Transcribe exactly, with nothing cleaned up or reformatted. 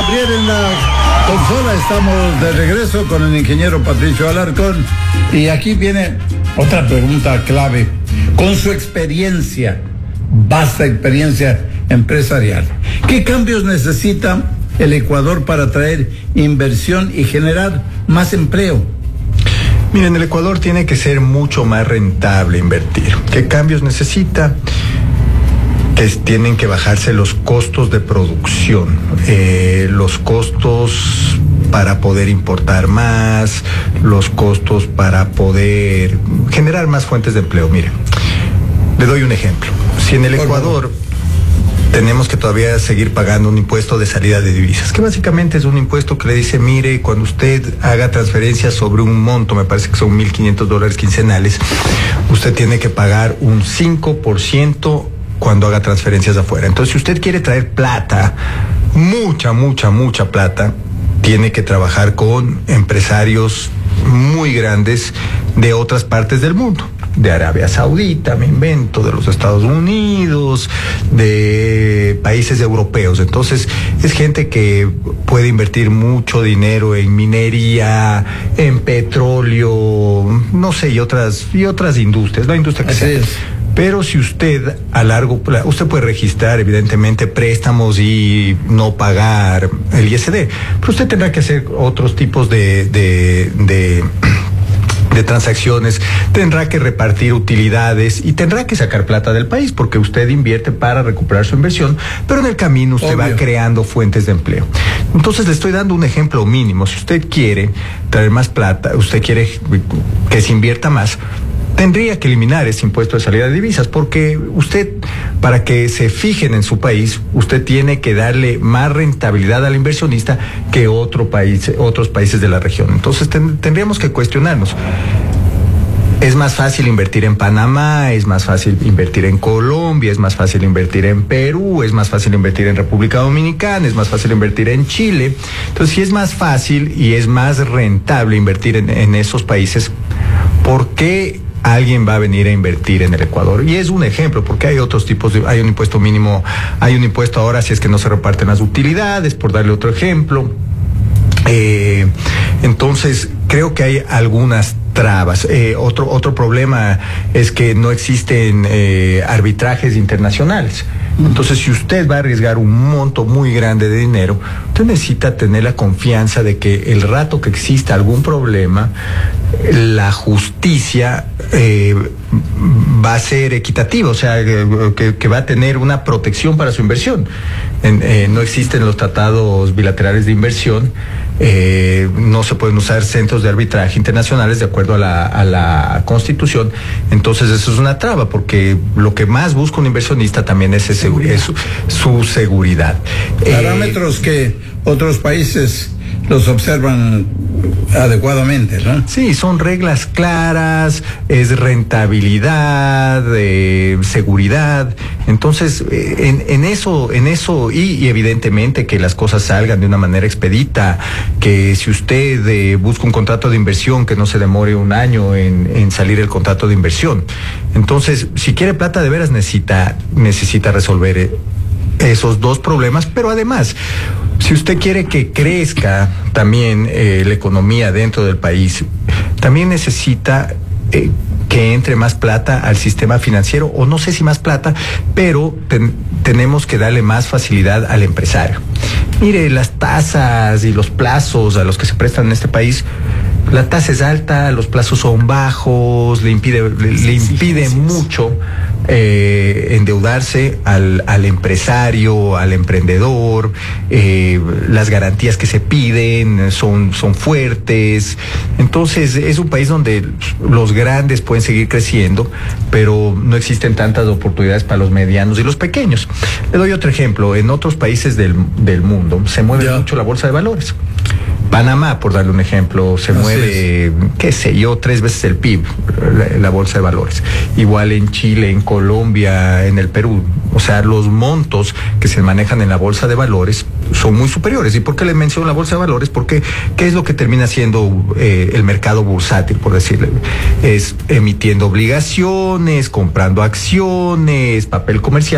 Gabriel en la consola. Estamos de regreso con el ingeniero Patricio Alarcón. Y aquí viene otra pregunta clave. Con su experiencia, vasta experiencia empresarial, ¿qué cambios necesita el Ecuador para atraer inversión y generar más empleo? Miren, el Ecuador tiene que ser mucho más rentable invertir. ¿Qué cambios necesita? Que tienen que bajarse los costos de producción, eh, los costos para poder importar más, los costos para poder generar más fuentes de empleo. Mire, le doy un ejemplo. Si en el Ecuador tenemos que todavía seguir pagando un impuesto de salida de divisas, que básicamente es un impuesto que le dice, mire, cuando usted haga transferencias sobre un monto, me parece que son mil quinientos dólares quincenales, usted tiene que pagar un cinco por ciento cuando haga transferencias afuera. Entonces, si usted quiere traer plata, mucha, mucha, mucha plata, tiene que trabajar con empresarios muy grandes de otras partes del mundo. De Arabia Saudita, me invento, de los Estados Unidos, de países europeos. Entonces, es gente que puede invertir mucho dinero en minería, en petróleo, no sé, y otras, y otras industrias, la industria que sea. Pero si usted a largo plazo, usted puede registrar evidentemente préstamos y no pagar el I S D, pero usted tendrá que hacer otros tipos de, de, de de transacciones, tendrá que repartir utilidades y tendrá que sacar plata del país porque usted invierte para recuperar su inversión, pero en el camino usted Obvio. va creando fuentes de empleo. Entonces le estoy dando un ejemplo mínimo. Si usted quiere traer más plata, usted quiere que se invierta más, tendría que eliminar ese impuesto de salida de divisas, porque usted, para que se fijen en su país, usted tiene que darle más rentabilidad al inversionista que otro país, otros países de la región. Entonces ten, tendríamos que cuestionarnos. Es más fácil invertir en Panamá, es más fácil invertir en Colombia, es más fácil invertir en Perú, es más fácil invertir en República Dominicana, es más fácil invertir en Chile. Entonces, si es más fácil y es más rentable invertir en, en esos países, ¿por qué alguien va a venir a invertir en el Ecuador? Y es un ejemplo, porque hay otros tipos de, hay un impuesto mínimo, hay un impuesto ahora si es que no se reparten las utilidades, por darle otro ejemplo. Eh, entonces, creo que hay algunas trabas. Eh, otro, otro problema es que no existen eh, arbitrajes internacionales. Entonces, si usted va a arriesgar un monto muy grande de dinero, usted necesita tener la confianza de que el rato que exista algún problema, la justicia eh, va a ser equitativa, o sea, que, que va a tener una protección para su inversión. En, eh, no existen los tratados bilaterales de inversión, eh, no se pueden usar centros de arbitraje internacionales de acuerdo a la, a la Constitución. Entonces, eso es una traba, porque lo que más busca un inversionista también es, ese, es su, su seguridad. Parámetros eh, que otros países los observan adecuadamente, ¿no? Sí, son reglas claras, es rentabilidad, eh, seguridad. Entonces, eh, en, en eso, en eso, y, y evidentemente que las cosas salgan de una manera expedita, que si usted eh, busca un contrato de inversión, que no se demore un año en, en salir el contrato de inversión. Entonces, si quiere plata de veras, necesita, necesita resolver eh, esos dos problemas, pero además, si usted quiere que crezca también eh, la economía dentro del país, también necesita eh, que entre más plata al sistema financiero, o no sé si más plata, pero ten, tenemos que darle más facilidad al empresario. Mire, las tasas y los plazos a los que se prestan en este país, la tasa es alta, los plazos son bajos, le impide, le, le impide sí, sí, mucho eh, endeudarse al, al empresario, al emprendedor. Eh, las garantías que se piden son, son fuertes. Entonces, es un país donde los grandes pueden seguir creciendo, pero no existen tantas oportunidades para los medianos y los pequeños. Le doy otro ejemplo. En otros países del, del mundo se mueve yeah. mucho la bolsa de valores. Panamá, por darle un ejemplo, se Así mueve, es. qué sé yo, tres veces el P I B, la, la bolsa de valores. Igual en Chile, en Colombia, en el Perú. O sea, los montos que se manejan en la bolsa de valores son muy superiores. ¿Y por qué les menciono la bolsa de valores? Porque, ¿qué es lo que termina siendo eh, el mercado bursátil, por decirle? Es emitiendo obligaciones, comprando acciones, papel comercial.